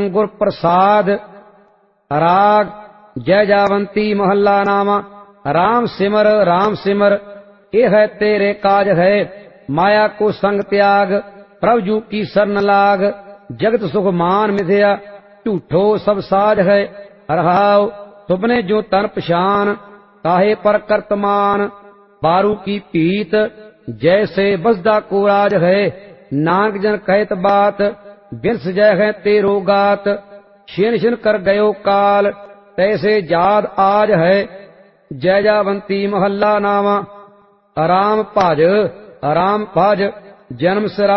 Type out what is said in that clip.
गुर प्रसाद। राग जय जावंती महला नामा। राम सिमर ये है तेरे काज है, माया को संग त्याग, प्रभु जू की शरण लाग। जगत सुख मान मिथ्या, झूठो सब साज है। रहाव तुमने जो तन पछान, काहे पर कर्तमान। बारू की पीत जैसे बसदा को राज है, नानक जन कहत बात, बिरस जय है तेरो गात। छिन छिन कर गयो काल, तैसे जाद आज है। जय जावंती महला नामा। राम भज जन्म सिरा